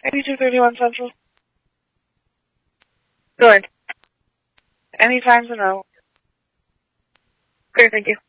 8231 Central. Good. Any times in a row. Great, thank you.